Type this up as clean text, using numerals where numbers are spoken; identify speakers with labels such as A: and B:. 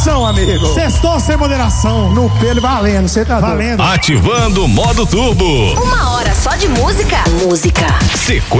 A: moderação, amigo.
B: Sextou sem moderação.
A: No pelo valendo, você tá
B: valendo.
C: Ativando o modo turbo.
D: 1 hora só de música. Música.